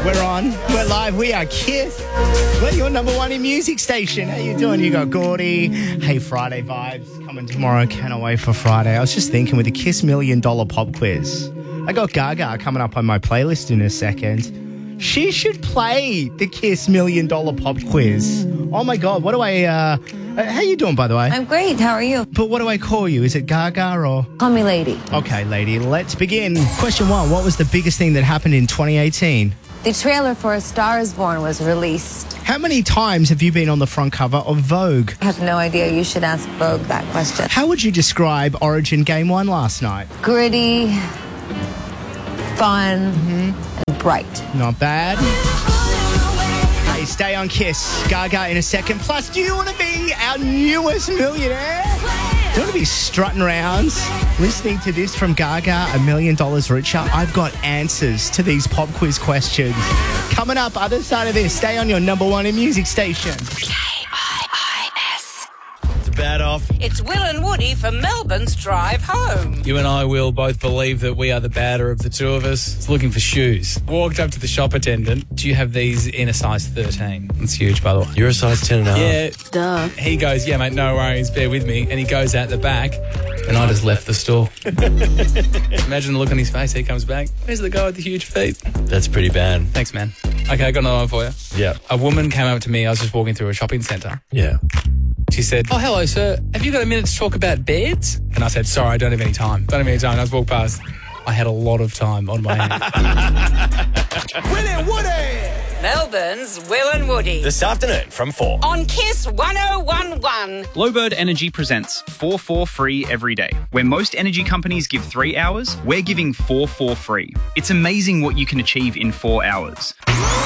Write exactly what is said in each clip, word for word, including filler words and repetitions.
We're on. We're live. We are Kiss. We're your number one in music station. How you doing? You got Gordy. Hey, Friday vibes coming tomorrow. Can't wait for Friday. I was just thinking with the Kiss Million Dollar Pop Quiz, I got Gaga coming up on my playlist in a second. She should play the Kiss Million Dollar Pop Quiz. Oh, my God. What do I... Uh, how you doing, by the way? I'm great. How are you? But what do I call you? Is it Gaga or... Call me Lady. Okay, Lady. Let's begin. Question one. What was the biggest thing that happened in twenty eighteen? The trailer for A Star Is Born was released. How many times have you been on the front cover of Vogue? I have no idea. You should ask Vogue that question. How would you describe Origin Game one last night? Gritty, fun, mm-hmm. and bright. Not bad. Hey, stay on Kiss. Gaga in a second. Plus, do you want to be our newest millionaire? Do you want to be strutting around listening to this from Gaga, a million dollars richer? I've got answers to these pop quiz questions. Coming up, other side of this, stay on your number one in music station. K I I S. It's a bad off. It's Will and Woody for Melbourne's Drive Home. You and I, Will, both believe that we are the badder of the two of us. It's looking for shoes. Walked up to the shop attendant. Do you have these in a size thirteen? That's huge, by the way. You're a size ten and a half. Yeah. Duh. He goes, yeah, mate, no worries, bear with me. And he goes out the back, and I just left the store. Imagine the look on his face. He comes back. Where's the guy with the huge feet? That's pretty bad. Thanks, man. Okay, I got another one for you. Yeah. A woman came up to me. I was just walking through a shopping centre. Yeah. She said, oh, hello, sir. Have you got a minute to talk about beds? And I said, sorry, I don't have any time. Don't have any time. And I just walked past. I had a lot of time on my hands. Will and Woody! Melbourne's Will and Woody. This afternoon from four. On Kiss one oh one one. Glowbird Energy presents four four free every day. Where most energy companies give three hours, we're giving four four free. It's amazing what you can achieve in four hours.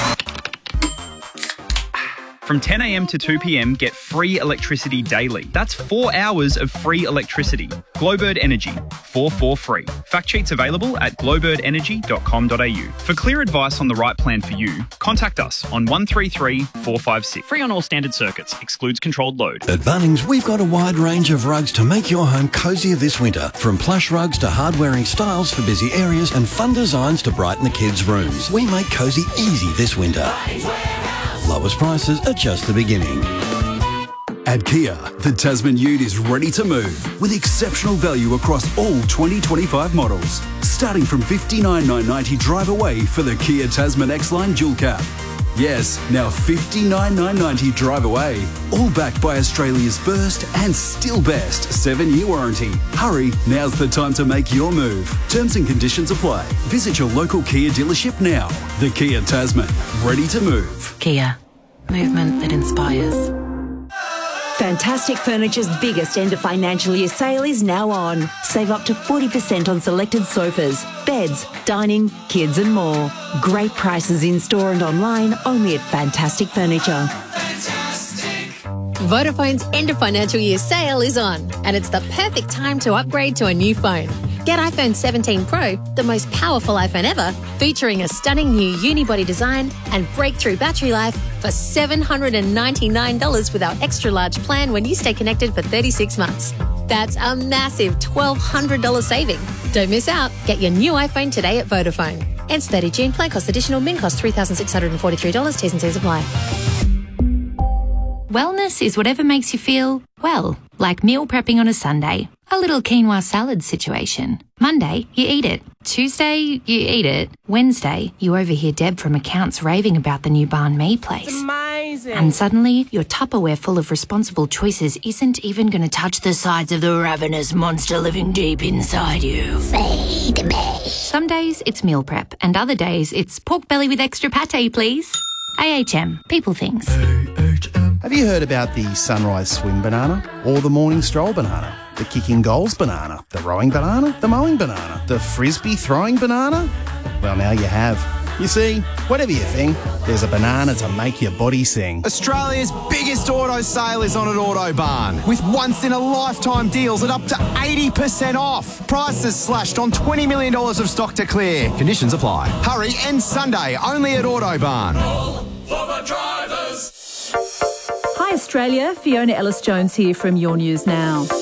From ten a.m. to two p.m, get free electricity daily. That's four hours of free electricity. Glowbird Energy, four four free. Fact sheets available at glowbird energy dot com dot a u. For clear advice on the right plan for you, contact us on one three three, four five six. Free on all standard circuits. Excludes controlled load. At Bunnings, we've got a wide range of rugs to make your home cozier this winter. From plush rugs to hard-wearing styles for busy areas and fun designs to brighten the kids' rooms. We make cozy easy this winter. Lowest prices are just the beginning. At Kia, the Tasman Ute is ready to move with exceptional value across all twenty twenty-five models. Starting from fifty-nine thousand nine hundred ninety drive away for the Kia Tasman X-Line Dual Cab. Yes, now fifty-nine thousand nine hundred ninety drive away. All backed by Australia's first and still best seven-year warranty. Hurry, now's the time to make your move. Terms and conditions apply. Visit your local Kia dealership now. The Kia Tasman, ready to move. Kia, movement that inspires. Fantastic Furniture's biggest end of financial year sale is now on. Save up to forty percent on selected sofas, beds, dining, kids and more. Great prices in store and online only at Fantastic Furniture. Vodafone's end of financial year sale is on, and it's the perfect time to upgrade to a new phone. Get iPhone seventeen Pro, the most powerful iPhone ever, featuring a stunning new unibody design and breakthrough battery life for seven hundred ninety-nine dollars with our extra large plan when you stay connected for thirty-six months. That's a massive twelve hundred dollars saving. Don't miss out. Get your new iPhone today at Vodafone. Ends thirtieth of June. Plan cost additional. Min cost three thousand six hundred forty-three dollars. T's and C's apply. Wellness is whatever makes you feel, well, like meal prepping on a Sunday. A little quinoa salad situation. Monday, you eat it. Tuesday, you eat it. Wednesday, you overhear Deb from accounts raving about the new banh mi place. It's amazing. And suddenly, your Tupperware full of responsible choices isn't even going to touch the sides of the ravenous monster living deep inside you. Feed me. Some days, it's meal prep, and other days, it's pork belly with extra pate, please. A H M. People things. Have you heard about the sunrise swim banana or the morning stroll banana? The kicking goals banana, the rowing banana, the mowing banana, the frisbee throwing banana? Well, now you have. You see, whatever you think, there's a banana to make your body sing. Australia's biggest auto sale is on at Autobarn, with once-in-a-lifetime deals at up to eighty percent off. Prices slashed on twenty million dollars of stock to clear. Conditions apply. Hurry, end Sunday, only at Autobarn. All for the drivers. Hi Australia, Fiona Ellis-Jones here from Your News Now.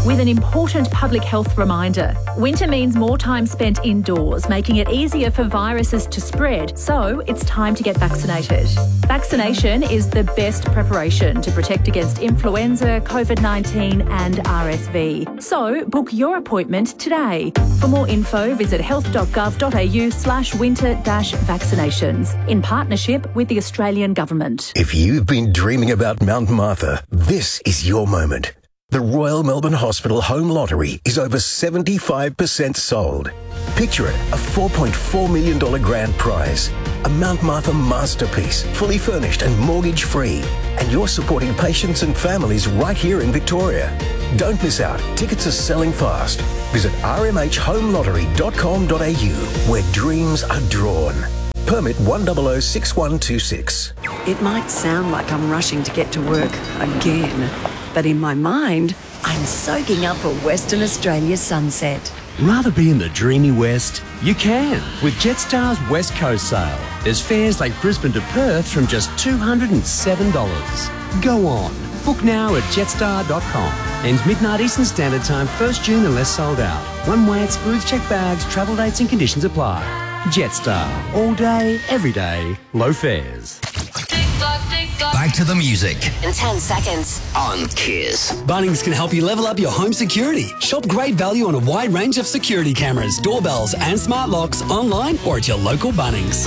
with an important public health reminder. Winter means more time spent indoors, making it easier for viruses to spread, so it's time to get vaccinated. Vaccination is the best preparation to protect against influenza, COVID nineteen and R S V. So book your appointment today. For more info, visit health.gov.au slash winter dash vaccinations in partnership with the Australian Government. If you've been dreaming about Mount Martha, this is your moment. The Royal Melbourne Hospital Home Lottery is over seventy-five percent sold. Picture it, a four point four million dollars grand prize, a Mount Martha masterpiece, fully furnished and mortgage-free. And you're supporting patients and families right here in Victoria. Don't miss out. Tickets are selling fast. Visit r m h home lottery dot com dot a u, where dreams are drawn. Permit one zero zero six one two six. It might sound like I'm rushing to get to work again, but in my mind, I'm soaking up a Western Australia sunset. Rather be in the dreamy West? You can with Jetstar's West Coast sale. There's fares like Brisbane to Perth from just two hundred seven dollars. Go on. Book now at jetstar dot com. Ends midnight Eastern Standard Time, first June unless sold out. One way excludes checked bags, travel dates and conditions apply. Jetstar. All day, every day, low fares. Back to the music In ten seconds. on Kiss. Bunnings can help you level up your home security. Shop great value on a wide range of security cameras, doorbells and smart locks online or at your local Bunnings.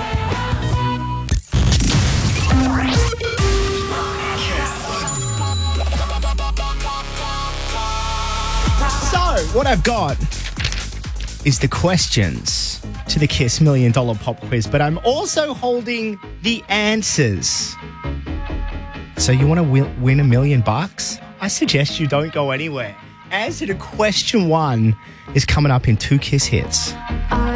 So, what I've got is the questions to the Kiss Million Dollar Pop Quiz, but I'm also holding the answers. So you want to win, win a million bucks? I suggest you don't go anywhere. Answer to question one is coming up in two Kiss hits. I